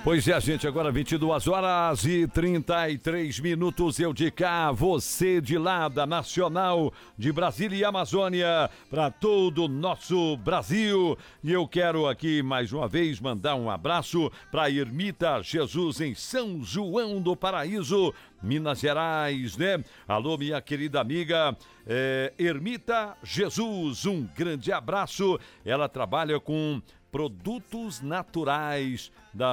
Pois é, gente, agora 22h33, eu de cá, você de lá, da Nacional de Brasília e Amazônia, para todo o nosso Brasil. E eu quero aqui, mais uma vez, mandar um abraço para Ermita Jesus em São João do Paraíso, Minas Gerais, né? Alô, minha querida amiga Ermita Jesus, um grande abraço. Ela trabalha com produtos naturais,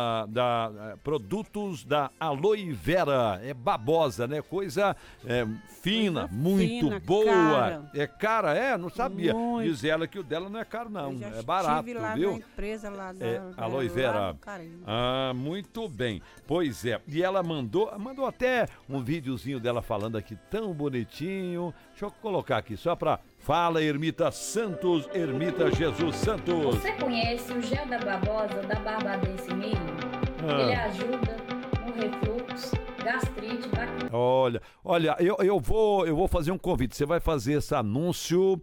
produtos da aloe vera, é babosa, né? Coisa fina, muito fina, boa. Cara. É cara, não sabia. Muito. Diz ela que o dela não é caro, não. É barato, lá viu? Na empresa lá da aloe vera. Muito bem. Pois é. E ela mandou até um videozinho dela falando aqui tão bonitinho. Deixa eu colocar aqui só pra... Fala, Ermita Santos, Ermita Jesus Santos. Você conhece o gel da babosa da barbadense milho? Ele ajuda no refluxo, gastrite, bactéria. Olha, eu vou fazer um convite. Você vai fazer esse anúncio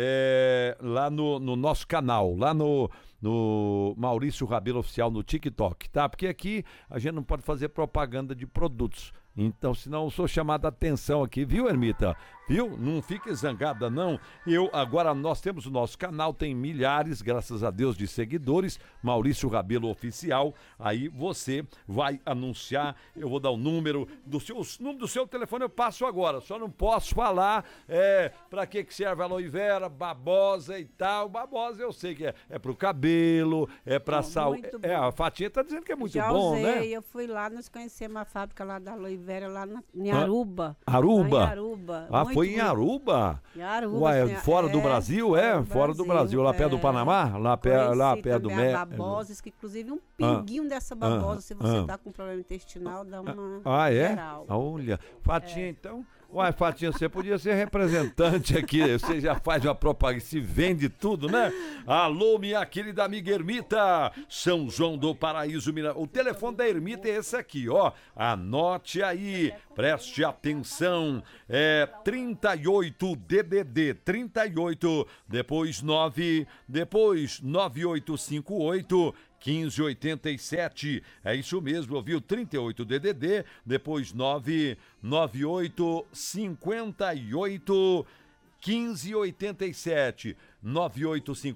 lá no nosso canal, lá no Maurício Rabelo Oficial no TikTok, tá? Porque aqui a gente não pode fazer propaganda de produtos. Então, senão eu sou chamado a atenção aqui, viu, Ermita? Viu? Não fique zangada, não. Agora nós temos o nosso canal, tem milhares, graças a Deus, de seguidores, Maurício Rabelo Oficial. Aí você vai anunciar, eu vou dar o número do seu telefone, eu passo agora. Só não posso falar pra que serve a aloe vera, babosa e tal. Babosa eu sei que é pro cabelo, é pra saúde. A Fatinha tá dizendo que é muito bom, né? Eu fui lá, nós conhecemos a fábrica lá da aloe vera lá em Aruba. Aruba? Lá em Aruba. Foi em Aruba? Em Aruba. Ué, fora do Brasil? Fora do Brasil. Lá perto do Panamá? Lá perto do México. Babosas, que inclusive um pinguinho dessa babosa, se você tá com problema intestinal, dá uma geral. Olha, Fatinha, então... Uai, Fatinha, você podia ser representante aqui, você já faz uma propaganda, se vende tudo, né? Alô, minha querida amiga Ermita, São João do Paraíso, Minas. O telefone da Ermita é esse aqui, ó. Anote aí, preste atenção. 38 DDD 38, depois 9858 1587, é isso mesmo, ouviu? 38 DDD, depois 99858 1587, 9858